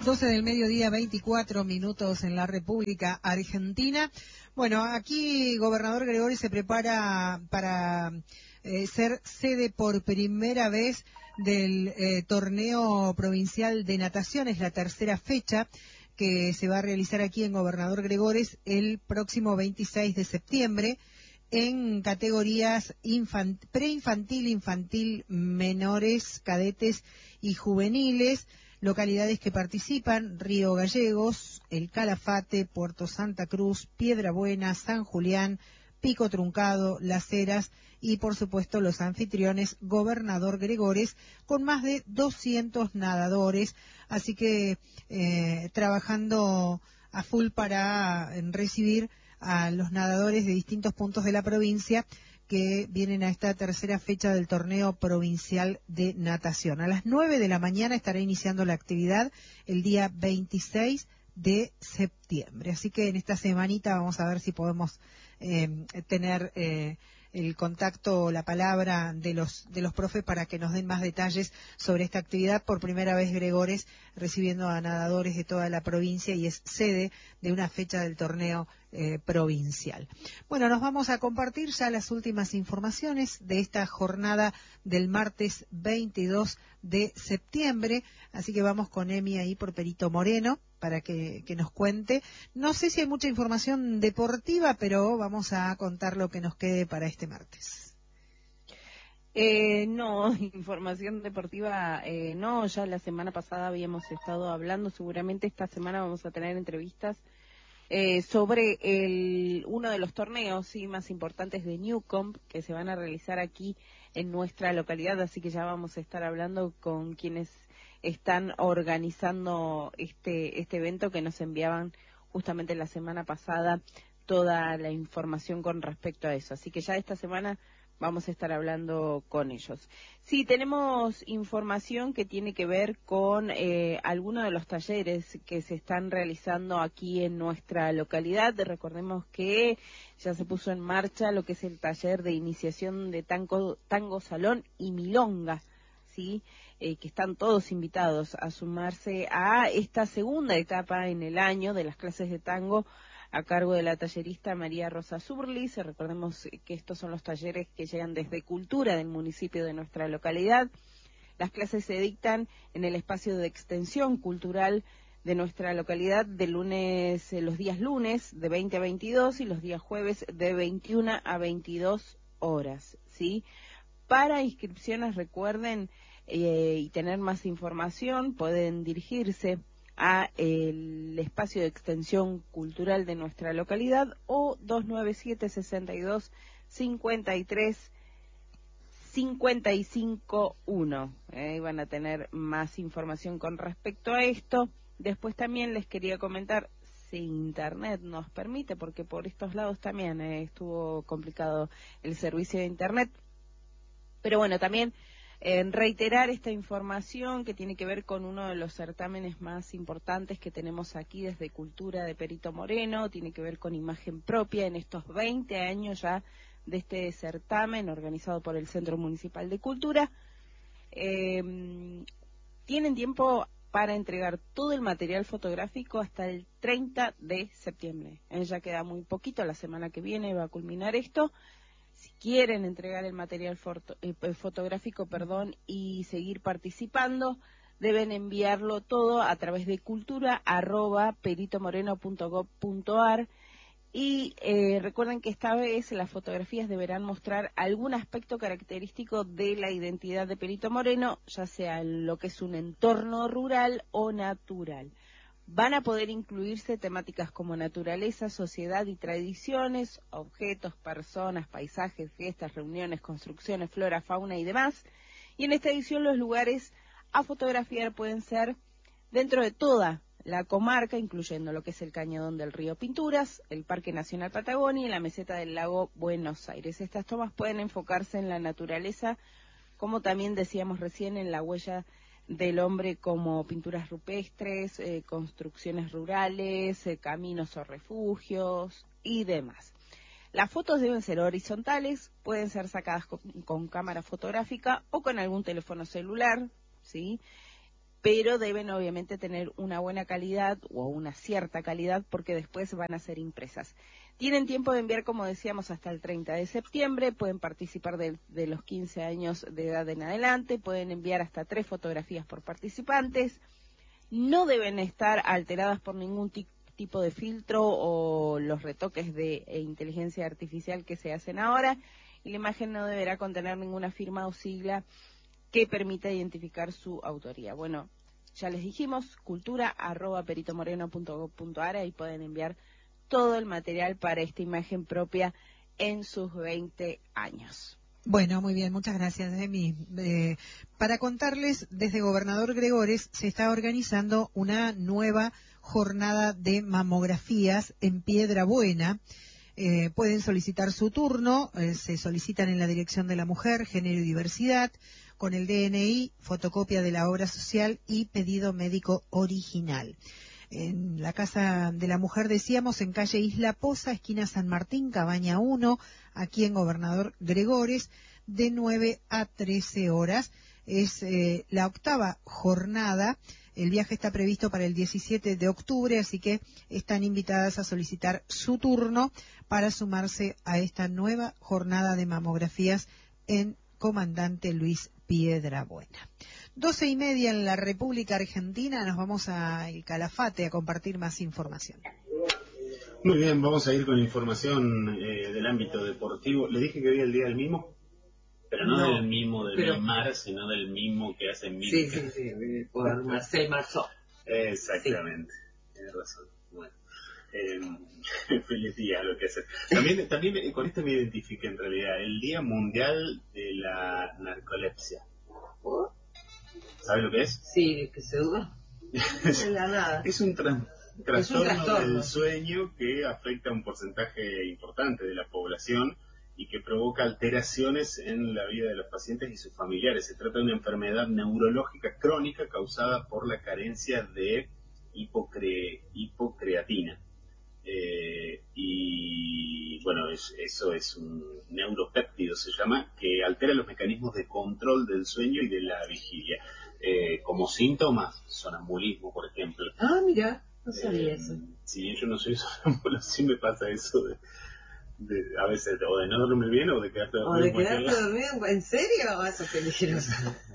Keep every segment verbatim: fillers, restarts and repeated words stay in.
doce del mediodía, veinticuatro minutos en la República Argentina. Bueno, aquí Gobernador Gregori se prepara para eh, ser sede por primera vez del eh, torneo provincial de natación. Es la tercera fecha que se va a realizar aquí en Gobernador Gregores el próximo veintiséis de septiembre en categorías infant- preinfantil, infantil, menores, cadetes y juveniles. Localidades que participan: Río Gallegos, El Calafate, Puerto Santa Cruz, Piedrabuena, San Julián, Pico Truncado, Las Heras y, por supuesto, los anfitriones Gobernador Gregores, con más de doscientos nadadores. Así que eh, trabajando a full para eh, recibir a los nadadores de distintos puntos de la provincia que vienen a esta tercera fecha del torneo provincial de natación. A las nueve de la mañana estará iniciando la actividad el día veintiséis de septiembre. Así que en esta semanita vamos a ver si podemos eh, tener eh, el contacto, la palabra de los de los profes para que nos den más detalles sobre esta actividad. Por primera vez Gregores recibiendo a nadadores de toda la provincia y es sede de una fecha del torneo eh, provincial. Bueno, nos vamos a compartir ya las últimas informaciones de esta jornada del martes veintidós de septiembre, así que vamos con Emi ahí por Perito Moreno para que, que nos cuente. No sé si hay mucha información deportiva, pero vamos a contar lo que nos quede para este martes. Eh, no, información deportiva, eh, no, ya la semana pasada habíamos estado hablando, seguramente esta semana vamos a tener entrevistas eh, sobre el uno de los torneos sí más importantes de Newcomb que se van a realizar aquí en nuestra localidad, así que ya vamos a estar hablando con quienes están organizando este este evento, que nos enviaban justamente la semana pasada toda la información con respecto a eso, así que ya esta semana vamos a estar hablando con ellos. Sí, tenemos información que tiene que ver con eh, algunos de los talleres que se están realizando aquí en nuestra localidad. Recordemos que ya se puso en marcha lo que es el taller de iniciación de tango, tango salón y milonga, ¿sí? Eh, que están todos invitados a sumarse a esta segunda etapa en el año de las clases de tango a cargo de la tallerista María Rosa Zurlis. Recordemos que estos son los talleres que llegan desde Cultura del municipio de nuestra localidad. Las clases se dictan en el espacio de extensión cultural de nuestra localidad de lunes, eh, los días lunes de veinte a veintidós y los días jueves de veintiuna a veintidós horas, ¿sí? Para inscripciones, recuerden, eh, y tener más información, pueden dirigirse a el espacio de extensión cultural de nuestra localidad o dos nueve siete, seis dos, cinco tres, cinco cinco uno. Ahí van a tener más información con respecto a esto. Después también les quería comentar, si internet nos permite, porque por estos lados también eh, estuvo complicado el servicio de internet, pero bueno, también en reiterar esta información que tiene que ver con uno de los certámenes más importantes que tenemos aquí desde Cultura de Perito Moreno, tiene que ver con imagen propia en estos veinte años ya de este certamen organizado por el Centro Municipal de Cultura. Eh, tienen tiempo para entregar todo el material fotográfico hasta el treinta de septiembre. Eh, ya queda muy poquito, la semana que viene va a culminar esto. Si quieren entregar el material foto, eh, fotográfico perdón, y seguir participando, deben enviarlo todo a través de cultura arroba peritomoreno punto gob punto ar y eh, recuerden que esta vez las fotografías deberán mostrar algún aspecto característico de la identidad de Perito Moreno, ya sea lo que es un entorno rural o natural. Van a poder incluirse temáticas como naturaleza, sociedad y tradiciones, objetos, personas, paisajes, fiestas, reuniones, construcciones, flora, fauna y demás. Y en esta edición los lugares a fotografiar pueden ser dentro de toda la comarca, incluyendo lo que es el Cañadón del Río Pinturas, el Parque Nacional Patagonia y la meseta del lago Buenos Aires. Estas tomas pueden enfocarse en la naturaleza, como también decíamos recién, en la huella del hombre, como pinturas rupestres, eh, construcciones rurales, eh, caminos o refugios y demás. Las fotos deben ser horizontales, pueden ser sacadas con, con cámara fotográfica o con algún teléfono celular, ¿sí? pero deben obviamente tener una buena calidad o una cierta calidad porque después van a ser impresas. Tienen tiempo de enviar, como decíamos, hasta el treinta de septiembre, pueden participar de, de los quince años de edad en adelante, pueden enviar hasta tres fotografías por participantes, no deben estar alteradas por ningún tipo tipo de filtro o los retoques de eh, inteligencia artificial que se hacen ahora, y la imagen no deberá contener ninguna firma o sigla que permita identificar su autoría. Bueno, ya les dijimos, cultura arroba peritomoreno punto gob punto ar, y pueden enviar todo el material para esta imagen propia en sus veinte años. Bueno, muy bien, muchas gracias, Emi. Eh, para contarles, desde Gobernador Gregores se está organizando una nueva jornada de mamografías en Piedra Buena. Eh, pueden solicitar su turno, eh, se solicitan en la Dirección de la Mujer, Género y Diversidad, con el D N I, fotocopia de la obra social y pedido médico original. En la Casa de la Mujer, decíamos, en calle Isla Poza, esquina San Martín, Cabaña uno, aquí en Gobernador Gregores, de nueve a trece horas. Es eh, la octava jornada. El viaje está previsto para el diecisiete de octubre, así que están invitadas a solicitar su turno para sumarse a esta nueva jornada de mamografías en Comandante Luis Piedrabuena. Doce y media en la República Argentina, nos vamos al Calafate a compartir más información. Muy bien, vamos a ir con información eh, del ámbito deportivo. Le dije que hoy es el día del mimo, pero no, no del mimo de pero... Neymar, sino del mimo que hace mimo. Sí, sí, sí, por Marcel Marceau. Exactamente, sí. Tienes razón. Bueno, eh, feliz día lo que hace. También, también con esto me identifiqué en realidad, el Día Mundial de la Narcolepsia. ¿Oh? ¿Sabe lo que es? Sí, que se duda. De la nada. Es un, tra trastorno, es un trastorno del sueño que afecta a un porcentaje importante de la población y que provoca alteraciones en la vida de los pacientes y sus familiares. Se trata de una enfermedad neurológica crónica causada por la carencia de hipocre hipocreatina. Eh, y bueno, es, eso es un neuropéptido, se llama, que altera los mecanismos de control del sueño y de la vigilia. Eh, como síntomas, sonambulismo, por ejemplo. Ah, mira, no sabía eh, eso. Si yo no soy sonámbulo, sí me pasa eso de, de a veces o de no dormir bien o de quedarte dormido. O de quedarte dormido, ¿en serio? Eso es peligroso.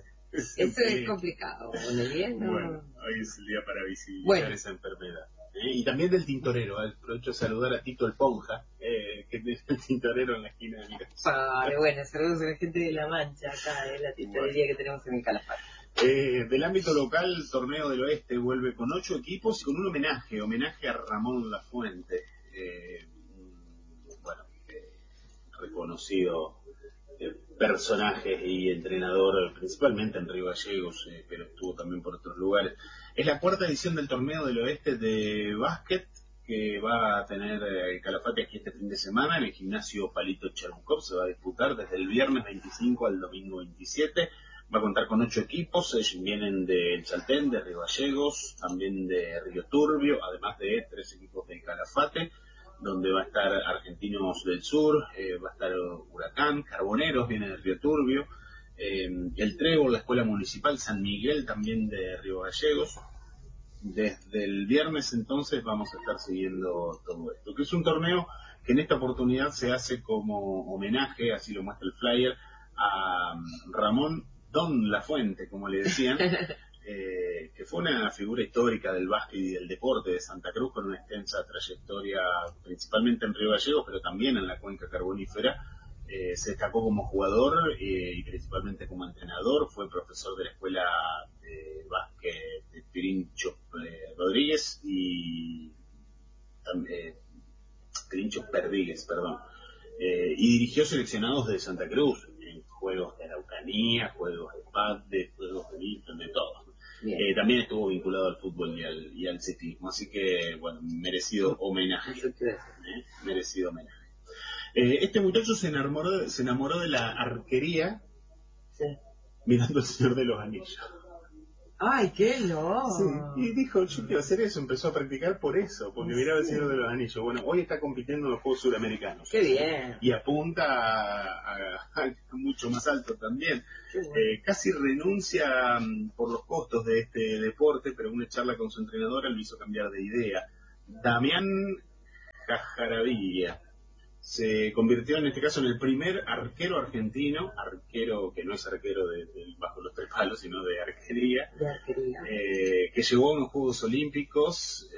Eso es complicado. ¿Dormir bien? No. Bueno, hoy es el día para visibilizar bueno. esa enfermedad. ¿Eh? Y también del tintorero, ¿eh? Aprovecho a saludar a Tito el Ponja, eh, que es el tintorero en la esquina de mi casa. Vale, bueno, saludos a la gente de La Mancha, acá en la tintorería bueno. que tenemos en el Calafate. Eh, del ámbito local, el Torneo del Oeste vuelve con ocho equipos y con un homenaje, homenaje a Ramón Lafuente, eh, bueno, eh, reconocido eh, personaje y entrenador, principalmente en Río Gallegos, eh, pero estuvo también por otros lugares. Es la cuarta edición del Torneo del Oeste de básquet que va a tener el Calafate aquí este fin de semana en el gimnasio Palito Cherbunkov. Se va a disputar desde el viernes veinticinco al domingo veintisiete. Va a contar con ocho equipos, ellos vienen de Chaltén, de Río Gallegos, también de Río Turbio, además de tres equipos del Calafate, donde va a estar Argentinos del Sur, eh, va a estar Huracán, Carboneros, viene de Río Turbio, eh, el Trébol, la Escuela Municipal, San Miguel, también de Río Gallegos. Desde el viernes entonces vamos a estar siguiendo todo esto, que es un torneo que en esta oportunidad se hace como homenaje, así lo muestra el flyer, a Ramón Don Lafuente, como le decían, eh, que fue una figura histórica del básquet y del deporte de Santa Cruz con una extensa trayectoria principalmente en Río Gallegos, pero también en la cuenca carbonífera. Eh, se destacó como jugador eh, y principalmente como entrenador, fue profesor de la escuela de básquet de Pirincho eh, Rodríguez y eh, Pirincho Perdíguez, perdón, eh, y dirigió seleccionados de Santa Cruz en juegos de Araucanía, juegos de pádel, juegos de Milton, de todo. Eh, también estuvo vinculado al fútbol y al, y al ciclismo, así que bueno, merecido homenaje, eh, merecido homenaje. Eh, este muchacho se enamoró, de, se enamoró de la arquería sí. mirando El Señor de los Anillos. ¡Ay, qué loco! Sí, y dijo, yo quiero hacer eso, empezó a practicar por eso, porque miraba el Señor de los Anillos. Bueno, hoy está compitiendo en los Juegos Suramericanos. ¡Qué bien! Y apunta a, a, a mucho más alto también. Bueno. Eh, casi renuncia um, por los costos de este deporte, pero una charla con su entrenadora lo hizo cambiar de idea. Damián Cajaravilla se convirtió en este caso en el primer arquero argentino, arquero que no es arquero de, de bajo los tres palos, sino de arquería, De arquería. eh, que llegó a los Juegos Olímpicos,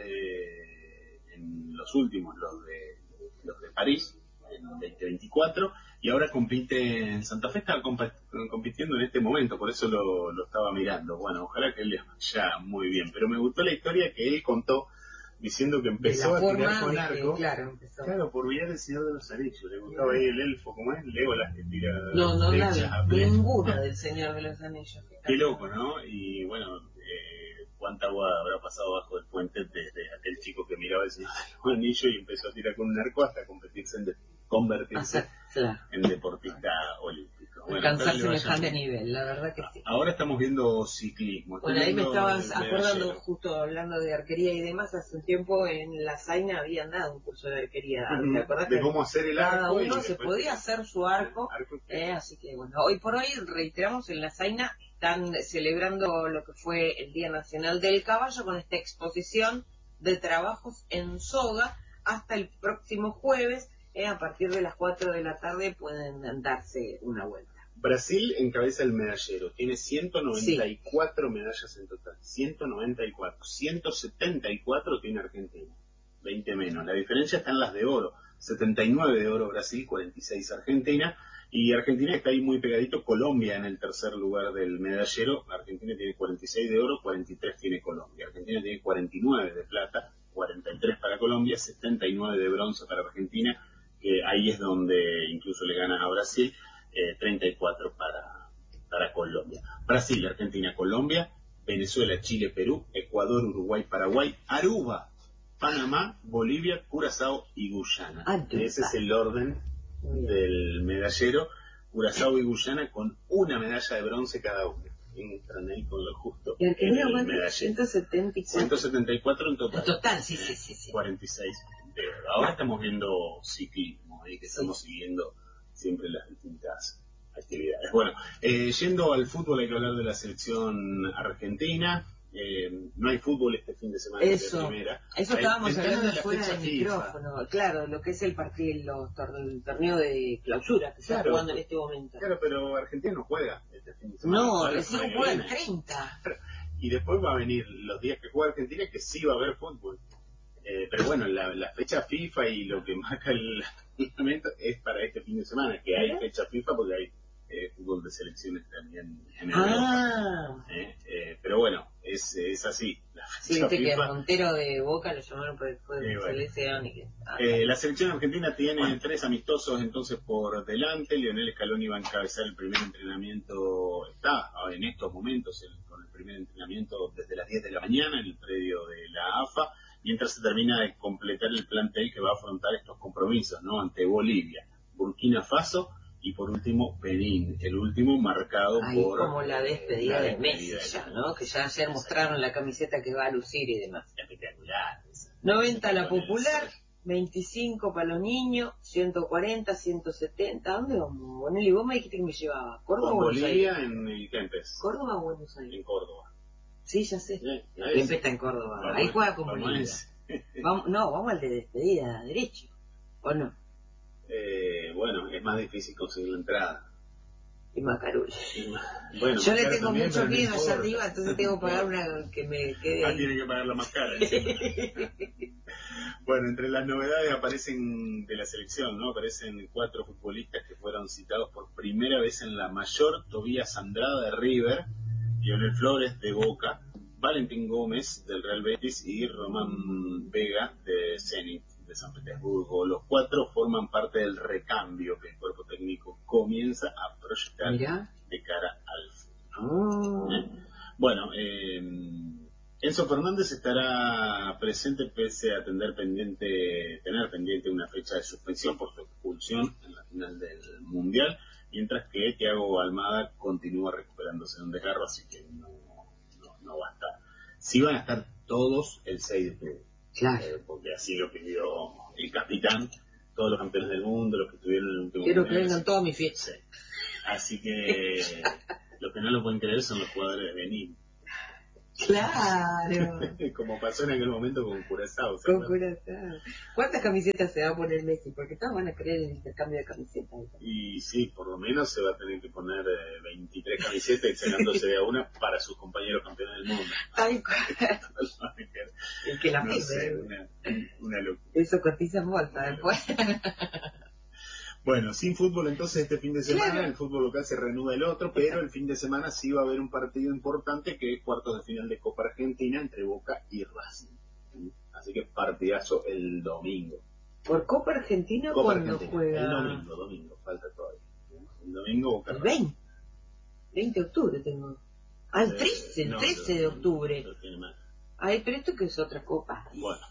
eh, en los últimos, los de, los de París, en veinte veinticuatro, y ahora compite en Santa Fe, está comp- compitiendo en este momento, por eso lo, lo estaba mirando. Bueno, ojalá que él le vaya muy bien, pero me gustó la historia que él contó, diciendo que empezó a tirar con arco. Que, claro, empezó. Claro, por mirar el Señor de los Anillos. Le gustaba ahí el elfo, como es Legolas, que tira No, no la flechas a vi. flecha. Ninguna del Señor de los Anillos. Qué loco, ¿no? Y bueno, eh, cuánta agua habrá pasado bajo el puente desde aquel chico que miraba el Señor de los Anillos y empezó a tirar con un arco hasta competirse en de, convertirse Hacer, claro. en deportista olímpico. Bueno, alcanzar ojalá le vaya semejante bien. nivel, la verdad que sí. Ahora estamos viendo ciclismo. Estoy Bueno, ahí me viendo estabas el acordando, medallero. justo hablando de arquería y demás, hace un tiempo en la Zaina habían dado un curso de arquería. Ujú, ¿Te acordás de que cómo hacer el cada arco y uno se después- podía hacer su arco? arco y- Eh, así que bueno, hoy por hoy reiteramos, en la Zaina están celebrando lo que fue el Día Nacional del Caballo con esta exposición de trabajos en soga hasta el próximo jueves. Eh, a partir de las cuatro de la tarde pueden darse una vuelta. Brasil encabeza el medallero, tiene ciento noventa y cuatro sí. medallas en total, ciento noventa y cuatro, ciento setenta y cuatro tiene Argentina, veinte menos. La diferencia está en las de oro, setenta y nueve de oro Brasil, cuarenta y seis Argentina, y Argentina está ahí muy pegadito, Colombia en el tercer lugar del medallero. Argentina tiene cuarenta y seis de oro, cuarenta y tres tiene Colombia. Argentina tiene cuarenta y nueve de plata, cuarenta y tres para Colombia, setenta y nueve de bronce para Argentina, que ahí es donde incluso le gana a Brasil. Eh, treinta y cuatro para, para Colombia. Brasil, Argentina, Colombia, Venezuela, Chile, Perú, Ecuador, Uruguay, Paraguay, Aruba, Panamá, Bolivia, Curazao y Guyana. Ah, Ese es el orden del medallero. Curazao y Guyana con una medalla de bronce cada uno. Entran ahí con lo justo. ¿Y Argentina el cuánto? medallero. ciento setenta y cuatro. ciento setenta y cuatro en total. En total, sí, sí, sí. sí. cuarenta y seis de oro. Ahora estamos viendo ciclismo, ahí que estamos sí. siguiendo siempre las distintas actividades. Bueno, eh, yendo al fútbol hay que hablar de la selección argentina. Eh, no hay fútbol este fin de semana. Eso, de primera. eso estábamos hay, hablando de la fuera del micrófono. Claro, lo que es el partido, el torneo de clausura que se claro, está jugando en este momento. Claro, pero Argentina no juega este fin de semana. No, recién juega el treinta. Y después va a venir los días que juega Argentina, que sí va a haber fútbol. Eh, pero bueno, la, la fecha FIFA y lo que marca el reglamento es para este fin de semana, que hay fecha FIFA porque hay eh, fútbol de selecciones también en Europa. Ah. Eh, eh, pero bueno, es, es así. La sí, viste que el Montero de Boca lo llamaron por el juego de bueno. selección. Y que... ah, eh, la selección argentina tiene bueno. tres amistosos entonces por delante. Lionel Scaloni va a encabezar el primer entrenamiento, está en estos momentos el, con el primer entrenamiento desde las diez de la mañana en el predio de la A F A, mientras se termina de completar el plantel que va a afrontar estos compromisos, ¿no? Ante Bolivia, Burkina Faso y por último Benín, el último marcado Ahí por como la despedida, la de despedida Messi de ya, ¿no? Que ya ayer mostraron la camiseta que va a lucir y demás. Espectacular. noventa la popular, veinticinco para los niños, ciento cuarenta, ciento setenta. ¿Dónde vamos? Bonelli, vos me dijiste que me llevaba. ¿Córdoba o Buenos Bolivia Aires? en el Kempes. ¿Córdoba o Buenos Aires? En Córdoba. Sí, ya sé. Sí, el Kempes está en Córdoba. Vamos, ahí juega con Bolivia. Vamos, no, vamos al de despedida, derecho. ¿O no? Eh, bueno, es más difícil conseguir la entrada. Y Macarulla. Bueno, yo le tengo también, mucho miedo no allá arriba, entonces tengo que pagar una que me quede ahí. Ah, tiene que pagar la más cara. Bueno, entre las novedades aparecen de la selección, ¿no? Aparecen cuatro futbolistas que fueron citados por primera vez en la mayor: Tobías Andrada de River, Lionel Flores de Boca, Valentín Gómez del Real Betis y Román Vega de Zenit de San Petersburgo. Los cuatro forman parte del recambio que el cuerpo técnico comienza a proyectar Mirá. de cara al futuro. Oh. ¿Eh? Bueno, eh, Enzo Fernández estará presente pese a tener pendiente, tener pendiente una fecha de suspensión por su expulsión en la final del Mundial, mientras que Thiago Almada continúa recuperándose de un desgarro, así que no no va a estar. Sí van a estar todos el seis de octubre. Claro. Eh, porque así lo pidió el capitán, todos los campeones del mundo, los que estuvieron en el último Quiero que mundial, vengan así- todos mis fiestas. Sí. Así que los que no lo pueden creer son los jugadores de Benín. Claro. Como pasó en aquel momento con Curazao. ¿se Con acuerdan? Curazao. ¿Cuántas camisetas se va a poner Messi? Porque todos van a querer el intercambio de camisetas. Y sí, por lo menos se va a tener que poner eh, veintitrés camisetas y sacándose de a una para sus compañeros campeones del mundo. Tal cual. El que la No pide. sé, una, una locura. Eso cotiza en bolsa después. Bueno, sin fútbol entonces este fin de semana, Claro. el fútbol local se reanuda el otro, pero el fin de semana sí va a haber un partido importante que es cuartos de final de Copa Argentina entre Boca y Racing. Así que partidazo el domingo. ¿Por Copa Argentina Copa cuándo Argentina, juega? el domingo, domingo, falta todavía. El domingo Boca El Racing. veinte. veinte de octubre tengo. Ah, el Eh, trece, el no, trece lo- de octubre. lo tiene mal. Ay, pero esto que es otra copa. Bueno.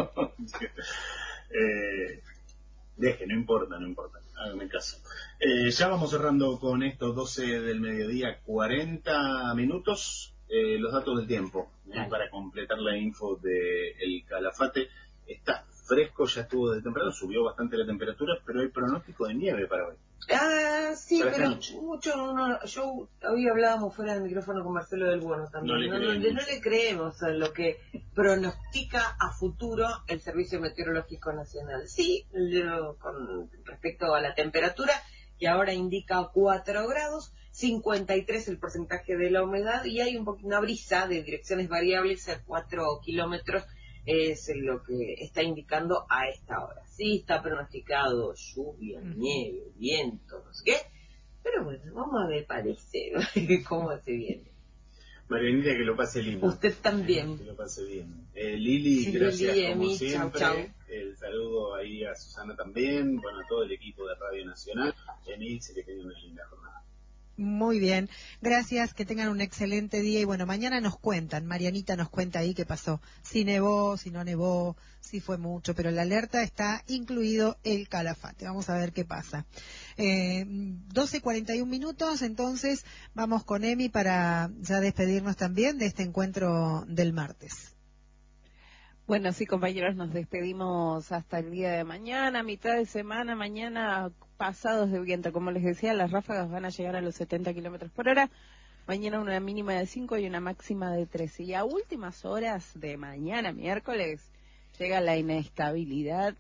eh, deje, no importa, no importa. Hágame caso. Eh, ya vamos cerrando con estos doce del mediodía, cuarenta minutos. Eh, los datos del tiempo, eh, para completar la info de El Calafate. Está fresco, ya estuvo de temprano, subió bastante la temperatura, pero hay pronóstico de nieve para hoy. Ah, sí, Para esta pero noche. mucho no, yo hoy hablábamos fuera del micrófono con Marcelo del Bono también. No le No, no, creemos. no le creemos a lo que pronostica a futuro el Servicio Meteorológico Nacional. Sí, yo, con respecto a la temperatura, que ahora indica cuatro grados, cincuenta y tres el porcentaje de la humedad y hay un poquito una brisa de direcciones variables a cuatro kilómetros, es lo que está indicando a esta hora. Sí está pronosticado lluvia, nieve, viento, no sé qué, pero bueno, vamos a ver, parece, cómo se viene. Marianita, que lo pase lindo. Usted también. Que lo pase bien. Eh, Lili, Sí, gracias Lili, como Emi, siempre. chau, chau. El saludo ahí a Susana también, bueno, a todo el equipo de Radio Nacional. Emilce, que tengan una linda jornada. Muy bien, gracias, que tengan un excelente día y bueno, mañana nos cuentan, Marianita nos cuenta ahí qué pasó, si nevó, si no nevó, si fue mucho, pero en la alerta está incluido el Calafate, vamos a ver qué pasa. Eh, doce cuarenta y un minutos, entonces vamos con Emi para ya despedirnos también de este encuentro del martes. Bueno, sí, compañeros, nos despedimos hasta el día de mañana, mitad de semana, mañana pasados de viento. Como les decía, las ráfagas van a llegar a los setenta kilómetros por hora. Mañana una mínima de cinco y una máxima de trece. Y a últimas horas de mañana, miércoles, llega la inestabilidad.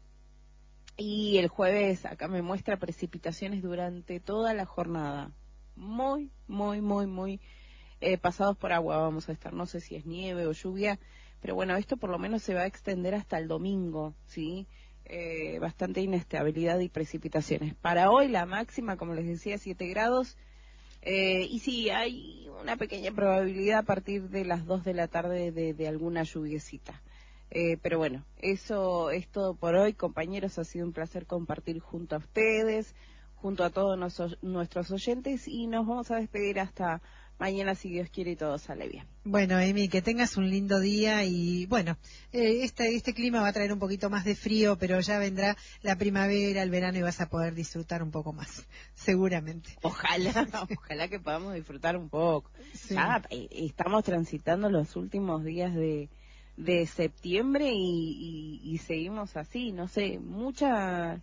Y el jueves acá me muestra precipitaciones durante toda la jornada. Muy, muy, muy, muy eh, pasados por agua vamos a estar. No sé si es nieve o lluvia. Pero bueno, esto por lo menos se va a extender hasta el domingo, ¿sí? Eh, bastante inestabilidad y precipitaciones. Para hoy la máxima, como les decía, siete grados. Eh, y sí, hay una pequeña probabilidad a partir de las dos de la tarde de, de alguna lluviecita. Eh, pero bueno, eso es todo por hoy, compañeros. Ha sido un placer compartir junto a ustedes, junto a todos nuestros, nuestros oyentes. Y nos vamos a despedir hasta mañana, si Dios quiere y todo sale bien. Bueno, Emi, que tengas un lindo día y bueno, eh, este, este clima va a traer un poquito más de frío, pero ya vendrá la primavera, el verano y vas a poder disfrutar un poco más, seguramente. Ojalá, ojalá que podamos disfrutar un poco. Sí. Ya eh, estamos transitando los últimos días de, de septiembre y, y, y seguimos así, no sé, mucha...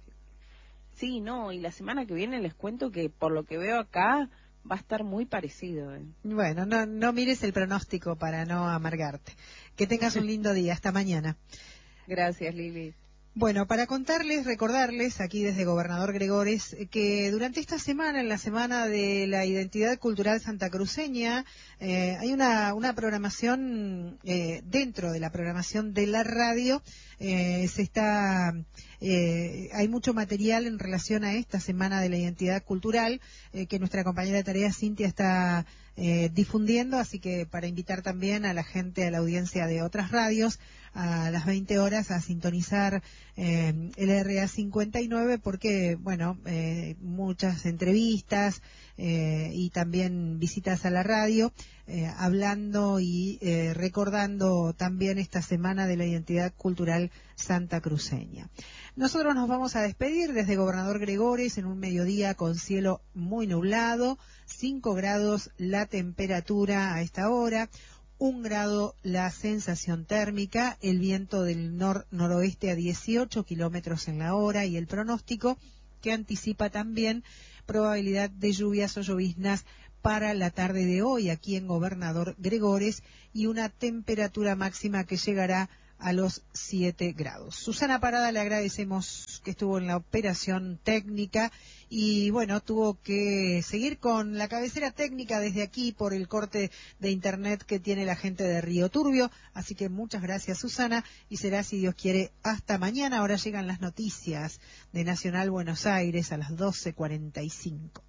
Sí, no, y la semana que viene les cuento que por lo que veo acá va a estar muy parecido. ¿eh? Bueno, no, no mires el pronóstico para no amargarte. Que tengas un lindo día. Hasta mañana. Gracias, Lili. Bueno, para contarles, recordarles aquí desde Gobernador Gregores que durante esta semana, en la Semana de la Identidad Cultural Santacruceña, eh, hay una, una programación eh, dentro de la programación de la radio. Eh, se está, eh, hay mucho material en relación a esta Semana de la Identidad Cultural eh, que nuestra compañera de tarea Cintia está eh, difundiendo, así que para invitar también a la gente, a la audiencia de otras radios, a las veinte horas a sintonizar eh, el R A cincuenta y nueve porque, bueno, eh, muchas entrevistas eh, y también visitas a la radio, eh, hablando y eh, recordando también esta Semana de la Identidad Cultural santacruceña. Nosotros nos vamos a despedir desde Gobernador Gregores en un mediodía con cielo muy nublado, cinco grados la temperatura a esta hora. un grado la sensación térmica, el viento del nor-noroeste a dieciocho kilómetros en la hora y el pronóstico que anticipa también probabilidad de lluvias o lloviznas para la tarde de hoy aquí en Gobernador Gregores y una temperatura máxima que llegará a los siete grados. Susana Parada, le agradecemos que estuvo en la operación técnica y bueno, tuvo que seguir con la cabecera técnica desde aquí por el corte de internet que tiene la gente de Río Turbio, así que muchas gracias Susana y será si Dios quiere hasta mañana. Ahora llegan las noticias de Nacional Buenos Aires a las doce cuarenta y cinco.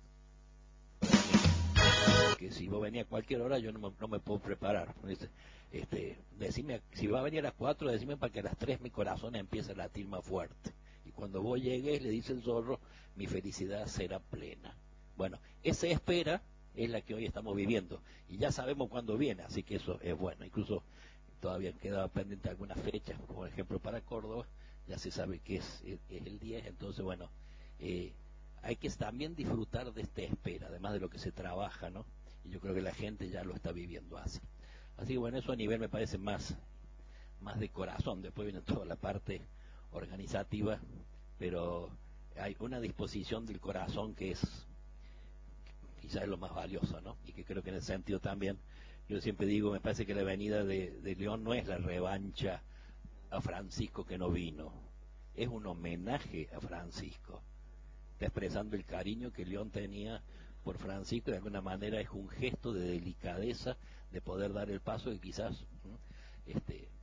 Que si vos venís a cualquier hora yo no me, no me puedo preparar, ¿viste? Este, decime, si va a venir a las cuatro, decime para que a las tres mi corazón empiece a latir más fuerte. Y cuando vos llegues, le dice el zorro, mi felicidad será plena. Bueno, esa espera es la que hoy estamos viviendo. Y ya sabemos cuándo viene, así que eso es bueno. Incluso todavía queda pendiente algunas fechas, por ejemplo para Córdoba, ya se sabe que es, es, es el diez, entonces bueno, eh, hay que también disfrutar de esta espera, además de lo que se trabaja, ¿no? Y yo creo que la gente ya lo está viviendo así. Así que bueno, eso a nivel me parece más, más de corazón. Después viene toda la parte organizativa, pero hay una disposición del corazón que es quizás lo más valioso, ¿no? Y que creo que en ese sentido también, yo siempre digo, me parece que la venida de, de León no es la revancha a Francisco que no vino, es un homenaje a Francisco, está expresando el cariño que León tenía por Francisco, de alguna manera es un gesto de delicadeza de poder dar el paso que quizás este